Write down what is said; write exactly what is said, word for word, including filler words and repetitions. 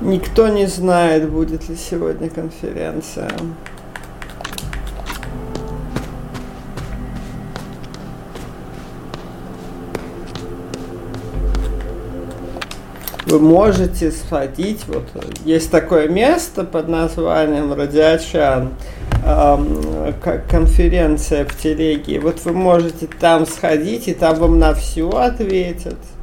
Никто не знает, будет ли сегодня конференция. Вы можете сходить, вот есть такое место под названием Радиачан, э, конференция в телеге. Вот вы можете там сходить, и там вам на все ответят.